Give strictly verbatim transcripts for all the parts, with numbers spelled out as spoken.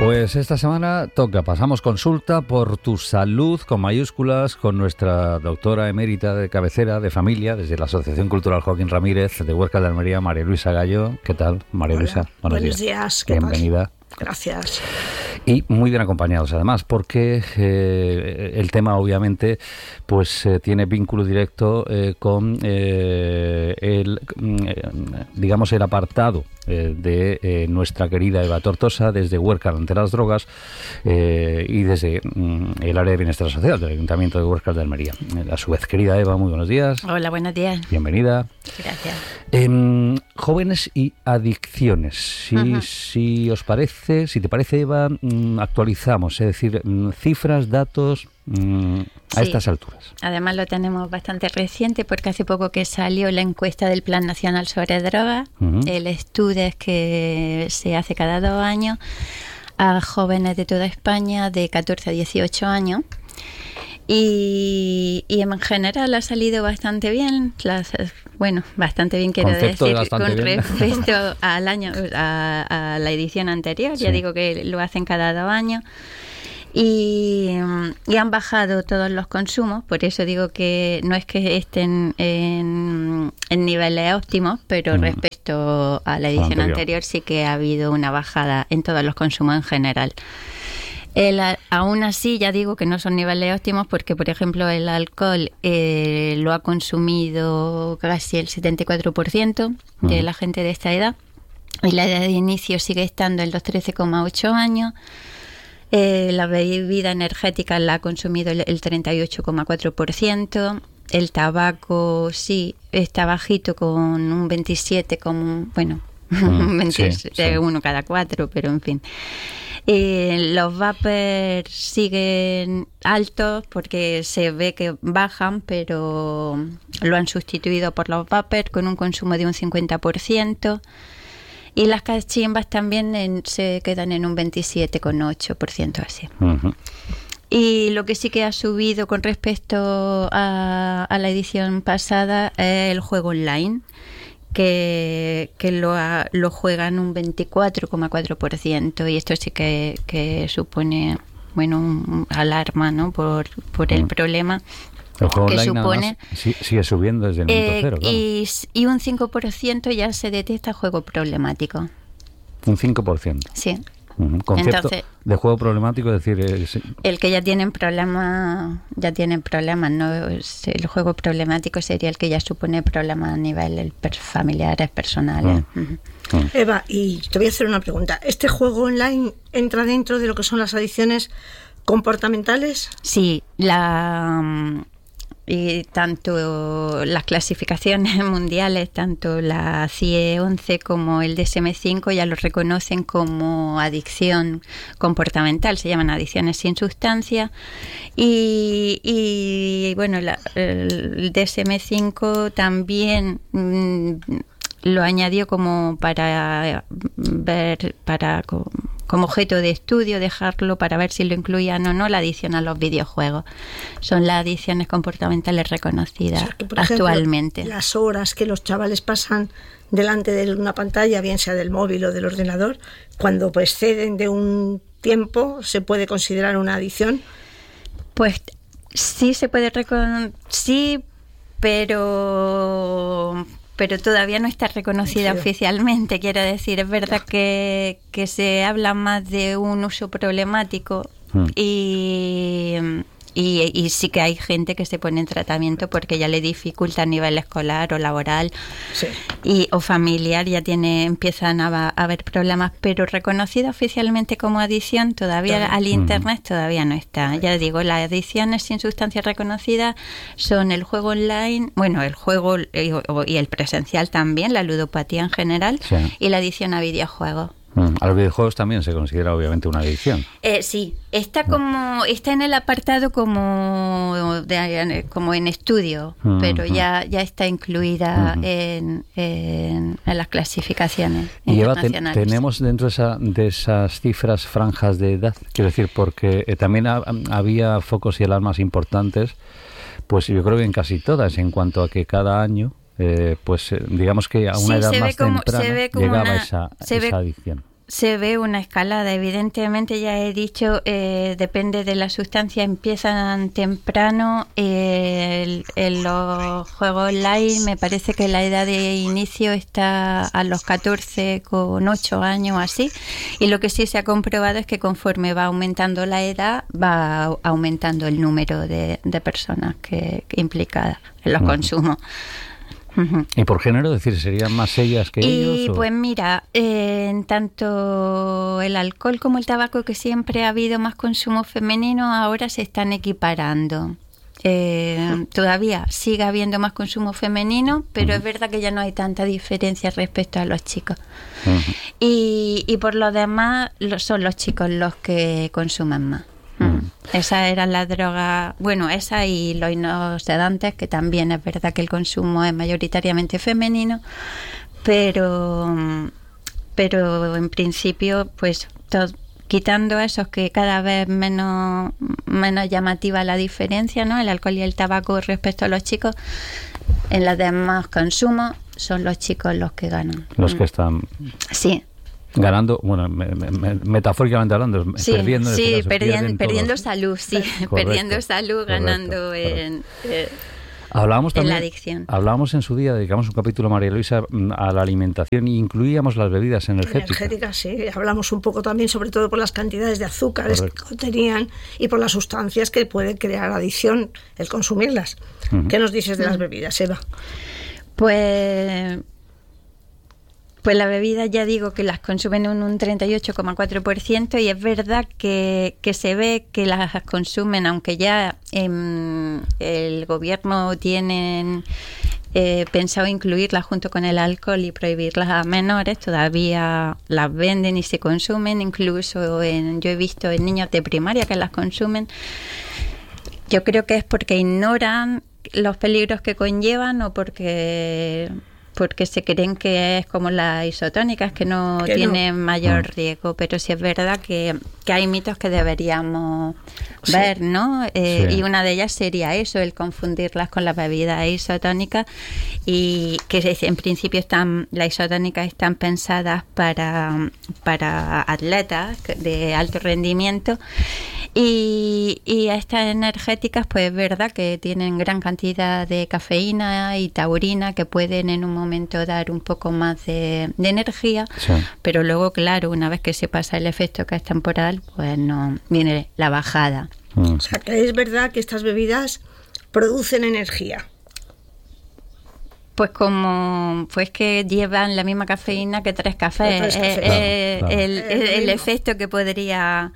Pues esta semana toca, pasamos consulta por tu salud con mayúsculas con nuestra doctora emérita de cabecera de familia desde la Asociación Cultural Joaquín Ramírez de Huerca de Almería, María Luisa Gallo. ¿Qué tal, María Luisa? Hola, buenos, buenos días. días. ¿Qué Bienvenida. Pasa? Gracias. Y muy bien acompañados además, porque eh, el tema obviamente pues eh, tiene vínculo directo eh, con eh, el eh, digamos el apartado eh, de eh, nuestra querida Eva Tortosa desde Huerca ante las drogas eh, y desde mm, el área de bienestar social del Ayuntamiento de Huerca de Almería. A su vez, querida Eva, muy buenos días. Hola, buenos días. Bienvenida. Gracias. Eh, jóvenes y adicciones. Si, uh-huh. si os parece, si te parece, Eva, actualizamos, es decir, cifras, datos a sí. estas alturas. Además lo tenemos bastante reciente porque hace poco que salió la encuesta del Plan Nacional sobre Drogas. Uh-huh. El estudio es que se hace cada dos años a jóvenes de toda España de catorce a dieciocho años. Y, y en general ha salido bastante bien, las, bueno, bastante bien quiero Concepto decir, de con bien. respecto al año, a, a la edición anterior, sí. Ya digo que lo hacen cada dos años. Y, y han bajado todos los consumos, por eso digo que no es que estén en, en niveles óptimos, pero mm. respecto a la edición anterior. anterior sí que ha habido una bajada en todos los consumos en general. El, aún así, ya digo que no son niveles óptimos porque, por ejemplo, el alcohol eh, lo ha consumido casi el setenta y cuatro por ciento de uh-huh. la gente de esta edad y la edad de inicio sigue estando en los trece coma ocho años. Eh, la bebida energética la ha consumido el, el treinta y ocho coma cuatro por ciento. El tabaco sí está bajito con un veintisiete como bueno, mm, veintisiete, sí, sí. uno cada cuatro, pero en fin. Eh, los vapers siguen altos porque se ve que bajan, pero lo han sustituido por los vapers con un consumo de un cincuenta por ciento. Y las cachimbas también en, se quedan en un veintisiete coma ocho por ciento así. Uh-huh. Y lo que sí que ha subido con respecto a, a la edición pasada es el juego online, que, que lo, ha, lo juegan un veinticuatro coma cuatro por ciento y esto sí que, que supone bueno un, un alarma, ¿no? por, por el uh-huh. problema. El juego que online supone, sí, sigue subiendo desde el minuto eh, cero, claro. y, y un cinco por ciento ya se detecta juego problemático. Un cinco por ciento. Sí. Uh-huh. Concepto Entonces, de juego problemático, es decir, es... el que ya tienen problemas, ya tienen problemas, no el juego problemático sería el que ya supone problemas a nivel familiares, personales. Uh-huh. Uh-huh. Eva, y te voy a hacer una pregunta. ¿Este juego online entra dentro de lo que son las adicciones comportamentales? Sí, la y tanto las clasificaciones mundiales, tanto la C I E once como el D S M cinco ya lo reconocen como adicción comportamental, se llaman adicciones sin sustancia y, y bueno, la, el D S M cinco también mmm, lo añadió como para ver, para como objeto de estudio, dejarlo para ver si lo incluían o no la adicción a los videojuegos. Son las adicciones comportamentales reconocidas, o sea, que, por actualmente. Ejemplo, las horas que los chavales pasan delante de una pantalla, bien sea del móvil o del ordenador, cuando exceden de un tiempo, ¿se puede considerar una adicción? Pues sí se puede reconocer, sí, pero... pero todavía no está reconocida sí. oficialmente, quiero decir, es verdad que, que se habla más de un uso problemático mm. y, y, y sí que hay gente que se pone en tratamiento porque ya le dificulta a nivel escolar o laboral sí. y, o familiar, ya tiene empiezan a, a haber problemas, pero reconocida oficialmente como adicción todavía Todavía. al internet mm. todavía no está. Ya digo, las adicciones sin sustancia reconocida son el juego online, bueno, el juego y el presencial también, la ludopatía en general sí. y la adicción a videojuegos. A los videojuegos también se considera obviamente una adicción. Eh, sí, está como está en el apartado como de, como en estudio, uh-huh. pero ya ya está incluida uh-huh. en, en, en las clasificaciones y internacionales. Y Eva, te, tenemos dentro de, esa, de esas cifras franjas de edad, quiero decir, porque eh, también ha, había focos y alarmas importantes, pues yo creo que en casi todas, en cuanto a que cada año Eh, pues eh, digamos que a una sí, edad se más ve como, temprana se ve como llegaba una, esa, se esa ve, adicción. se ve una escalada. Evidentemente, ya he dicho, eh, depende de la sustancia, empiezan temprano. Eh, en los juegos online me parece que la edad de inicio está a los catorce con ocho años así, y lo que sí se ha comprobado es que conforme va aumentando la edad, va aumentando el número de, de personas que, que implicadas en los uh-huh. consumos. Uh-huh. ¿Y por género? Es decir, ¿serían más ellas que y ellos? Y pues mira, eh, en tanto el alcohol como el tabaco, que siempre ha habido más consumo femenino, ahora se están equiparando. Eh, todavía sigue habiendo más consumo femenino, pero uh-huh. es verdad que ya no hay tanta diferencia respecto a los chicos. Uh-huh. Y, y por lo demás, lo, son los chicos los que consumen más. Mm. Esa era la droga, bueno, esa y los hipnosedantes, que también es verdad que el consumo es mayoritariamente femenino, pero pero en principio, pues todo, quitando esos que cada vez menos menos llamativa la diferencia, ¿no? El alcohol y el tabaco respecto a los chicos, en los demás consumos son los chicos los que ganan. Los que están... Sí. Ganando, bueno, me, me, metafóricamente hablando, sí, perdiendo en sí, este caso, perdiendo, perdiendo todos. salud, sí, Correcto, perdiendo salud, ganando correcto, en, eh, hablábamos en también, la adicción. Hablábamos en su día, dedicamos un capítulo, María Luisa, a la alimentación, e incluíamos las bebidas energéticas. Energéticas, sí, hablamos un poco también, sobre todo por las cantidades de azúcares Correcto. que contenían y por las sustancias que puede crear adicción el consumirlas. Uh-huh. ¿Qué nos dices de las bebidas, Eva? Pues... Pues la bebida, ya digo que las consumen en un treinta y ocho coma cuatro por ciento, y es verdad que, que se ve que las consumen, aunque ya eh, el gobierno tiene eh, pensado incluirlas junto con el alcohol y prohibirlas a menores, todavía las venden y se consumen, incluso en, yo he visto en niños de primaria que las consumen. Yo creo que es porque ignoran los peligros que conllevan o porque... porque se creen que es como las isotónicas, que no que tienen no. mayor riesgo, pero sí es verdad que, que hay mitos que deberíamos sí. ver, ¿no? Eh, sí. Y una de ellas sería eso, el confundirlas con las bebidas isotónicas, y que en principio están las isotónicas están pensadas para, para atletas de alto rendimiento, y, y estas energéticas, pues es verdad que tienen gran cantidad de cafeína y taurina que pueden en un momento dar un poco más de, de energía, sí. pero luego, claro, una vez que se pasa el efecto, que es temporal, pues no viene la bajada. Mm. O sea, que es verdad que estas bebidas producen energía. Pues como pues que llevan la misma cafeína que tres cafés, tres cafés. Eh, claro, eh, claro. El, el, el efecto que podría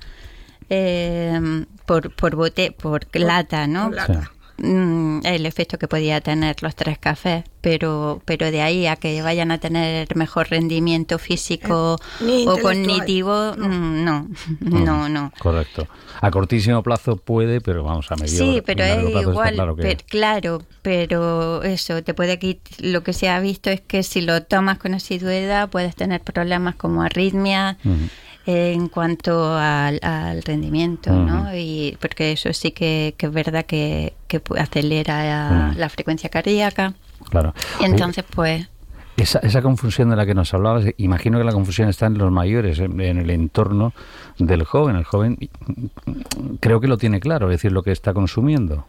eh, por por bote por lata, ¿no? Por lata. Sí. El efecto que podía tener los tres cafés, pero pero de ahí a que vayan a tener mejor rendimiento físico eh, o cognitivo, no. no, no, no. Correcto. A cortísimo plazo puede, pero vamos a medio Sí, pero es igual, claro, que... pero, claro, pero eso, te puede quitar, lo que se ha visto es que si lo tomas con asiduidad puedes tener problemas como arritmias, uh-huh. en cuanto al, al rendimiento, uh-huh. ¿no? Y porque eso sí que, que es verdad que, que acelera uh-huh. la frecuencia cardíaca. Claro. Entonces, pues... Esa, esa confusión de la que nos hablabas, imagino que la confusión está en los mayores, en, en el entorno del joven. El joven creo que lo tiene claro, es decir, lo que está consumiendo.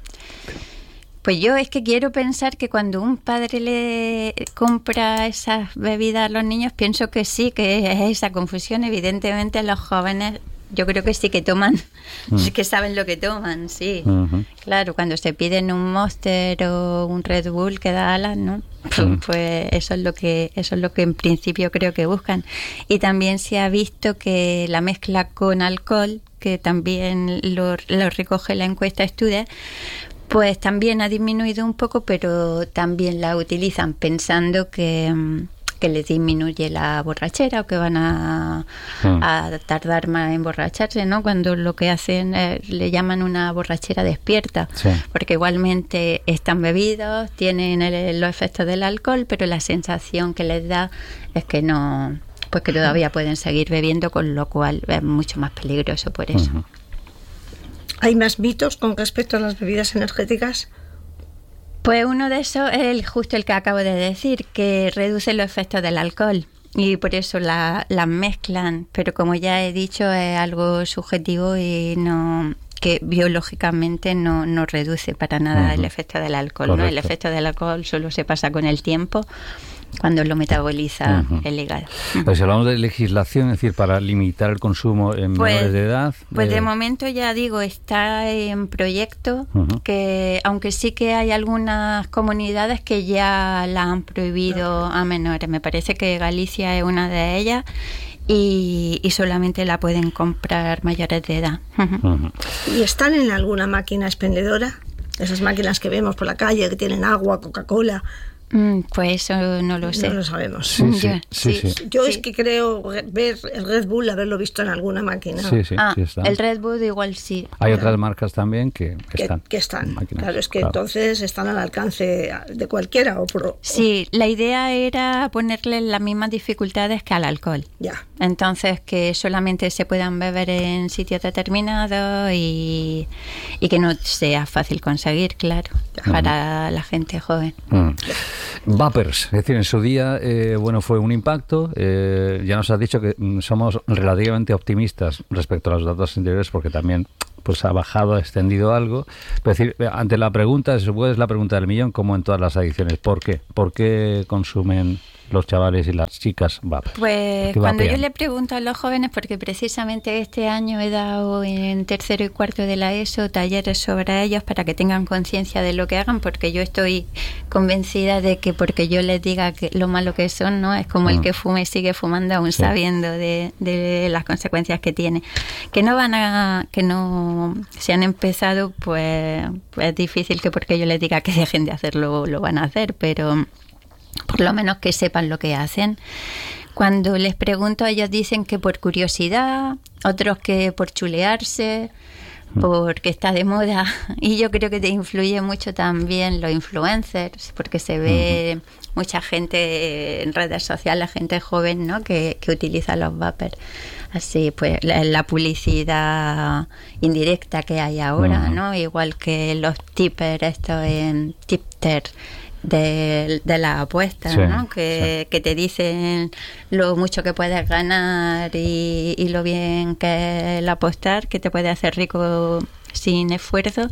Pues yo es que quiero pensar que cuando un padre le compra esas bebidas a los niños, pienso que sí, que es esa confusión. Evidentemente los jóvenes, yo creo que sí que toman, mm. que saben lo que toman, sí. Uh-huh. Claro, cuando se piden un Monster o un Red Bull que da alas, ¿no? Mm. Pues eso es lo que eso es lo que en principio creo que buscan. Y también se ha visto que la mezcla con alcohol, que también lo, lo recoge la encuesta Estudia, pues también ha disminuido un poco, pero también la utilizan pensando que, que les disminuye la borrachera o que van a, mm. a tardar más en emborracharse, ¿no? Cuando lo que hacen es, le llaman una borrachera despierta, sí. porque igualmente están bebidos, tienen el, los efectos del alcohol, pero la sensación que les da es que no, pues que todavía pueden seguir bebiendo, con lo cual es mucho más peligroso por eso. Uh-huh. ¿Hay más mitos con respecto a las bebidas energéticas? Pues uno de esos es el, justo el que acabo de decir, que reduce los efectos del alcohol. y por eso las la mezclan, pero como ya he dicho es algo subjetivo y no que biológicamente no, no reduce para nada uh-huh. el efecto del alcohol, ¿no? El efecto del alcohol solo se pasa con el tiempo cuando lo metaboliza uh-huh. el hígado. Pues si hablamos de legislación, es decir, para limitar el consumo en pues, menores de edad. Pues eh... de momento ya digo, está en proyecto, uh-huh. que aunque sí que hay algunas comunidades que ya la han prohibido a menores. Me parece que Galicia es una de ellas. Y, y solamente la pueden comprar mayores de edad. Uh-huh. Uh-huh. ¿Y están en alguna máquina expendedora? Esas máquinas que vemos por la calle que tienen agua, Coca-Cola. Pues eso no lo sé. No lo sabemos. Sí, sí, Yo, sí, sí, sí. Yo sí. es que creo ver el Red Bull, haberlo visto en alguna máquina. Sí, sí, ah, sí está. El Red Bull igual sí. Hay claro. otras marcas también que, que, que están. Que están. Máquinas, claro, es que claro. entonces están al alcance de cualquiera. O pro, sí, la idea era ponerle las mismas dificultades que al alcohol. Ya. Entonces, que solamente se puedan beber en sitios determinados y, y que no sea fácil conseguir, claro, ya. para mm. la gente joven. Mm. Vapers, es decir, en su día, eh, bueno, fue un impacto. Eh, ya nos has dicho que somos relativamente optimistas respecto a los datos anteriores porque también pues ha bajado, ha extendido algo. Es decir, ante la pregunta, se supone es la pregunta del millón, como en todas las adicciones. ¿Por qué? ¿Por qué consumen los chavales y las chicas vapers? Pues cuando yo le pregunto a los jóvenes, porque precisamente este año he dado en tercero y cuarto de la ESO talleres sobre ellos para que tengan conciencia de lo que hagan, porque yo estoy convencida de que porque yo les diga que lo malo que son, ¿no? Es como mm. el que fume y sigue fumando aún sí. sabiendo de, de las consecuencias que tiene. Que no van a, que no se han empezado, pues, pues es difícil que porque yo les diga que dejen de hacerlo, lo van a hacer, pero por lo menos que sepan lo que hacen. Cuando les pregunto, ellos dicen que por curiosidad, otros que por chulearse, porque está de moda. Y yo creo que te influye mucho también los influencers, porque se ve uh-huh. mucha gente en redes sociales, gente joven, ¿no? que, que utiliza los vapers. Así, pues, la, la publicidad indirecta que hay ahora, uh-huh. ¿no? Igual que los tippers, estos en tipster, de, de las apuestas, sí, ¿no? Que, sí. que te dicen lo mucho que puedes ganar y, y lo bien que es el apostar, que te puede hacer rico sin esfuerzo.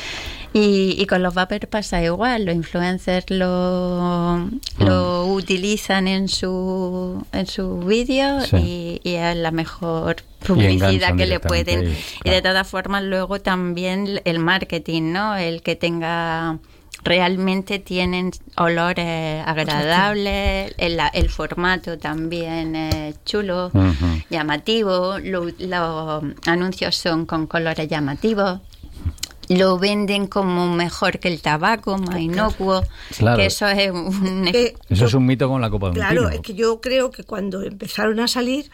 Y, y con los vapers pasa igual, los influencers lo, mm. lo utilizan en su en sus vídeos sí. y, y es la mejor publicidad que le pueden. Claro. Y de todas formas luego también el marketing, ¿no? El que tenga... Realmente tienen olores agradables, el, el formato también es chulo, uh-huh. llamativo, lo, los anuncios son con colores llamativos, lo venden como mejor que el tabaco, más inocuo, claro. que eso es un... Que eso yo, es un mito con la copa de un Claro, pino. Es que yo creo que cuando empezaron a salir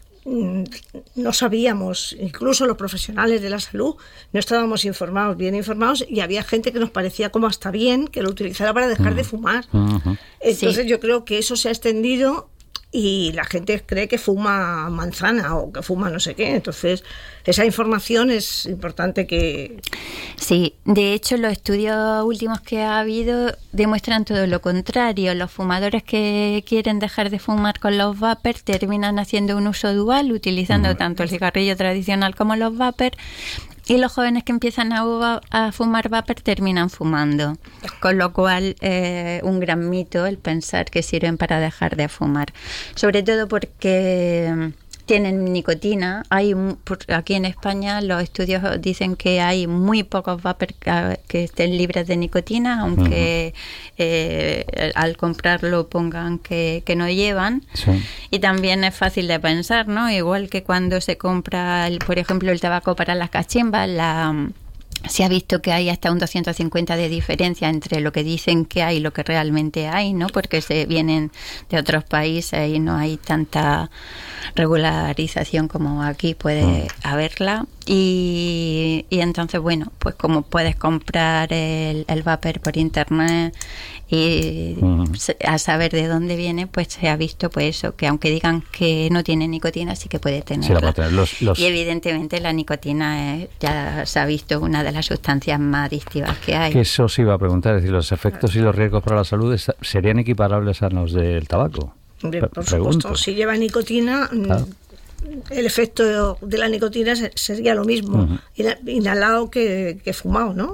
no sabíamos, incluso los profesionales de la salud no estábamos informados, bien informados, y había gente que nos parecía como hasta bien que lo utilizara para dejar uh-huh. de fumar. Uh-huh. Entonces sí. yo creo que eso se ha extendido y la gente cree que fuma manzana o que fuma no sé qué. Entonces esa información es importante que... Sí, de hecho los estudios últimos que ha habido demuestran todo lo contrario. Los fumadores que quieren dejar de fumar con los vapers terminan haciendo un uso dual, utilizando uh-huh. tanto el cigarrillo tradicional como los vapers. Y los jóvenes que empiezan a, a fumar vapor terminan fumando. Con lo cual, eh, un gran mito el pensar que sirven para dejar de fumar. Sobre todo porque tienen nicotina. Hay aquí en España los estudios dicen que hay muy pocos vapers que estén libres de nicotina, aunque uh-huh. eh, al comprarlo pongan que, que no llevan. Sí. Y también es fácil de pensar, ¿no? Igual que cuando se compra, el, por ejemplo, el tabaco para las cachimbas, la... se ha visto que hay hasta un doscientos cincuenta de diferencia entre lo que dicen que hay y lo que realmente hay, ¿no? Porque se vienen de otros países y no hay tanta regularización como aquí puede haberla. Y, y entonces, bueno, pues como puedes comprar el, el vapor por internet y uh-huh. a saber de dónde viene, pues se ha visto pues eso, que aunque digan que no tiene nicotina, sí que puede tenerla. Sí, los, los... Y evidentemente la nicotina es, ya se ha visto, una de las sustancias más adictivas que hay. Que eso sí iba a preguntar, es decir, los efectos y los riesgos para la salud serían equiparables a los del tabaco. Hombre, por Pregunto. supuesto, si lleva nicotina, claro, el efecto de la nicotina sería lo mismo, uh-huh, inhalado que, que fumado, ¿no?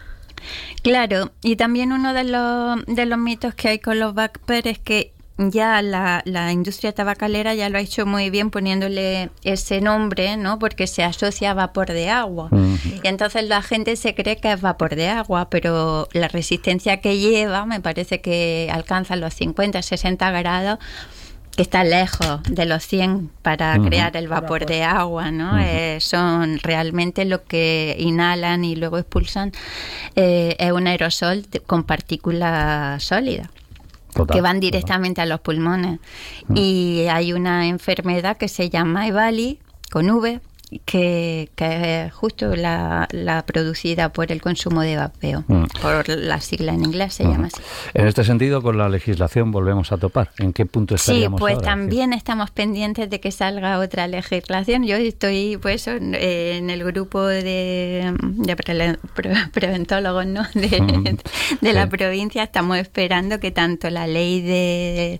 Claro, y también uno de los, de los mitos que hay con los vapers es que ya la, la industria tabacalera ya lo ha hecho muy bien poniéndole ese nombre, ¿no? Porque se asocia a vapor de agua. Uh-huh. Y entonces la gente se cree que es vapor de agua, pero la resistencia que lleva me parece que alcanza los cincuenta, sesenta grados, que está lejos de los cien para uh-huh, crear el vapor, vapor de agua, ¿no? Uh-huh. Eh, son realmente lo que inhalan y luego expulsan, eh, es un aerosol de, con partículas sólidas. Total, que van directamente total. a los pulmones. Uh-huh. Y hay una enfermedad que se llama EVALI, con V, que, que es justo la, la producida por el consumo de vapeo, uh-huh, por la sigla en inglés se uh-huh. llama así. En este sentido, con la legislación volvemos a topar. ¿En qué punto estaríamos Sí, pues ahora? también ¿Sí? estamos pendientes de que salga otra legislación. Yo estoy, pues, en el grupo de, de pre, pre, preventólogos, ¿no? de, uh-huh. de sí. la provincia. Estamos esperando que tanto la ley de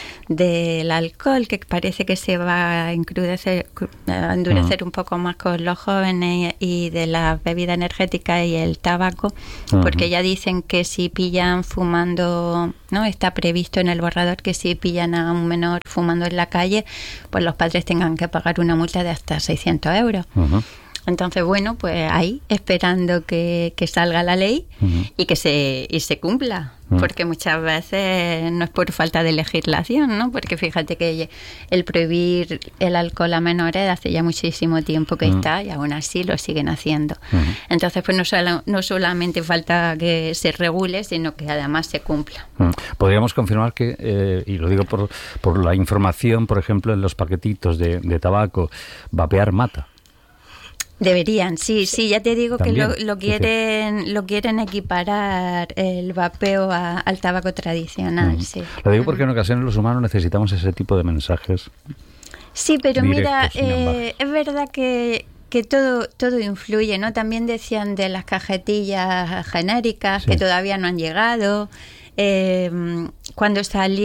del alcohol, que parece que se va a encrudecer, a endurecer uh-huh. un poco más con los jóvenes, y de las bebidas energéticas y el tabaco, uh-huh. porque ya dicen que si pillan fumando, ¿no? Está previsto en el borrador que si pillan a un menor fumando en la calle, pues los padres tengan que pagar una multa de hasta seiscientos euros. Uh-huh. Entonces, bueno, pues ahí, esperando que, que salga la ley uh-huh. y que se y se cumpla, uh-huh. porque muchas veces no es por falta de legislación, ¿no? Porque fíjate que el prohibir el alcohol a menores hace ya muchísimo tiempo que uh-huh. está, y aún así lo siguen haciendo. Uh-huh. Entonces, pues no, solo, no solamente falta que se regule, sino que además se cumpla. Uh-huh. Podríamos confirmar que, eh, y lo digo por, por la información, por ejemplo, en los paquetitos de, de tabaco, vapear mata. Deberían, sí, sí, ya te digo También, que lo, lo quieren sí, sí. lo quieren equiparar el vapeo a, al tabaco tradicional, uh-huh. sí. Lo digo porque en ocasiones los humanos necesitamos ese tipo de mensajes. Sí, pero mira, eh, es verdad que que todo todo influye, ¿no? También decían de las cajetillas genéricas sí. que todavía no han llegado. Eh, cuando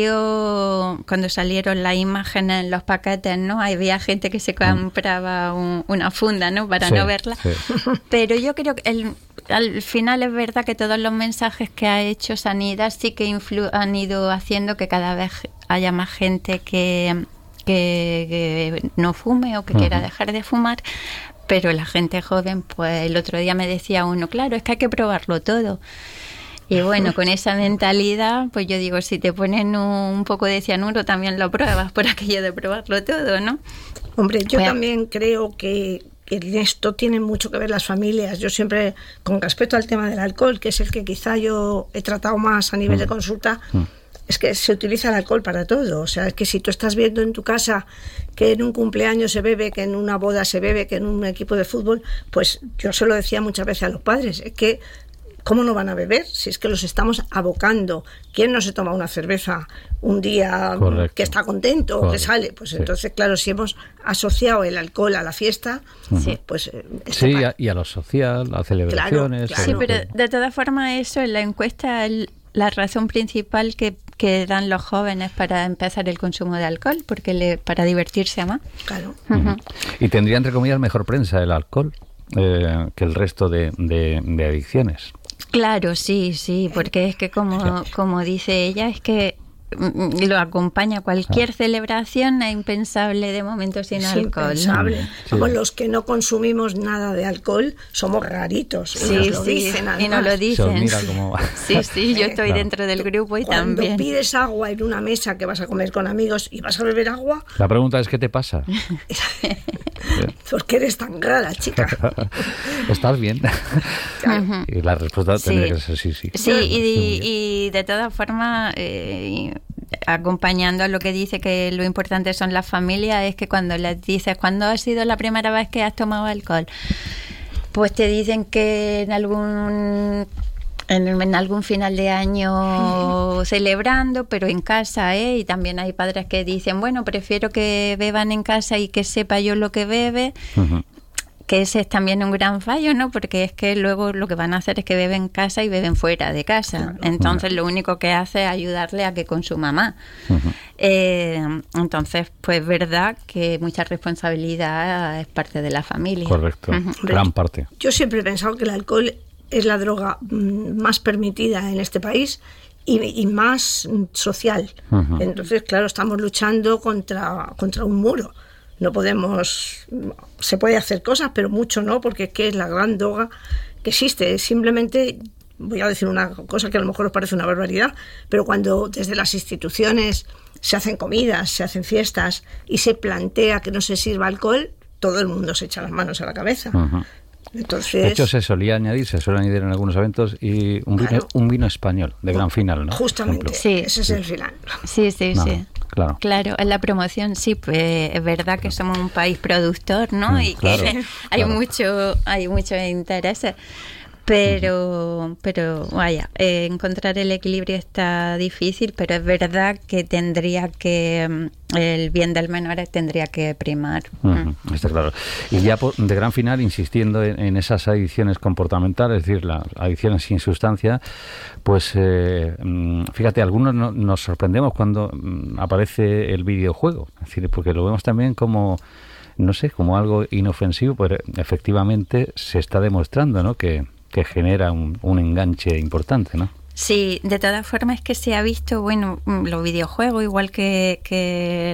salió cuando salieron las imágenes en los paquetes, ¿no? Había gente que se compraba un, una funda, ¿no? Para sí, no verla. Sí. Pero yo creo que el, al final es verdad que todos los mensajes que ha hecho Sanidad sí que influ- han ido haciendo que cada vez haya más gente que, que, que no fume o que uh-huh. quiera dejar de fumar. Pero la gente joven, pues el otro día me decía uno, claro, es que hay que probarlo todo. Y bueno, con esa mentalidad, pues yo digo, si te ponen un poco de cianuro, también lo pruebas, por aquello de probarlo todo, ¿no? Hombre, yo pues, también creo que, que en esto tienen mucho que ver las familias. Yo siempre, con respecto al tema del alcohol, que es el que quizá yo he tratado más a nivel de consulta, es que se utiliza el alcohol para todo. O sea, es que si tú estás viendo en tu casa que en un cumpleaños se bebe, que en una boda se bebe, que en un equipo de fútbol, pues yo se lo decía muchas veces a los padres, es que ¿cómo no van a beber? Si es que los estamos abocando. ¿Quién no se toma una cerveza un día Correcto. que está contento o que sale? Pues sí. entonces, claro, si hemos asociado el alcohol a la fiesta, uh-huh. pues... Sí, y a, y a lo social, a celebraciones... Claro, claro. Sí, pero de todas formas eso, en la encuesta, el, la razón principal que, que dan los jóvenes para empezar el consumo de alcohol, porque le, para divertirse más. Claro. Uh-huh. Y tendría, entre comillas, mejor prensa el alcohol eh, que el resto de, de, de adicciones. Claro, sí, sí, porque es que como, como dice ella, es que lo acompaña cualquier ah. celebración, es impensable de momento sin es alcohol. Impensable. Sí. Como los que no consumimos nada de alcohol somos raritos. Sí, y nos lo sí, dicen y nos lo dicen. Mira cómo... Sí, sí, yo estoy claro. dentro del grupo y Cuando también. Cuando pides agua en una mesa que vas a comer con amigos y vas a beber agua... La pregunta es, ¿qué te pasa? ¿Por qué eres tan rara, chica? ¿Estás bien? Claro. Y la respuesta sí. tendría que ser sí, sí. Sí, y, y de todas formas... Eh, acompañando a lo que dice que lo importante son las familias, es que cuando les dices ¿cuándo ha sido la primera vez que has tomado alcohol? Pues te dicen que en algún en, en algún final de año uh-huh. celebrando, pero en casa, ¿eh? Y también hay padres que dicen, bueno, prefiero que beban en casa y que sepa yo lo que bebe. Uh-huh. que ese es también un gran fallo, ¿no? Porque es que luego lo que van a hacer es que beben en casa y beben fuera de casa. Claro. Entonces lo único que hace es ayudarle a que consuma más. Uh-huh. Eh, entonces, pues es verdad que mucha responsabilidad es parte de la familia. Correcto, uh-huh. gran parte. Yo siempre he pensado que el alcohol es la droga más permitida en este país y, y más social. Uh-huh. Entonces, claro, estamos luchando contra, contra un muro. No podemos, se puede hacer cosas, pero mucho no, porque es que es la gran droga que existe. Simplemente, voy a decir una cosa que a lo mejor os parece una barbaridad, pero cuando desde las instituciones se hacen comidas, se hacen fiestas y se plantea que no se sirva alcohol, todo el mundo se echa las manos a la cabeza. Uh-huh. Entonces, de hecho, se solía añadir, se suele añadir en algunos eventos, y un vino, claro. un vino español de gran final, ¿no? Justamente, sí, ese es el final. Sí, sí, no, sí. Claro. Claro, en la promoción sí, pues es verdad que somos un país productor, ¿no? Mm, y claro, que hay claro. mucho, hay muchos intereses. Pero, pero vaya, eh, encontrar el equilibrio está difícil, pero es verdad que tendría que, el bien del menor tendría que primar. Uh-huh, está claro. Y ya por, de gran final, insistiendo en, en esas adicciones comportamentales, es decir, las adicciones sin sustancia, pues eh, fíjate, algunos no, nos sorprendemos cuando aparece el videojuego, es decir, porque lo vemos también como, no sé, como algo inofensivo, pero efectivamente se está demostrando, ¿no?, que que genera un, un enganche importante, ¿no? Sí, de todas formas es que se ha visto, bueno, los videojuegos, igual que, que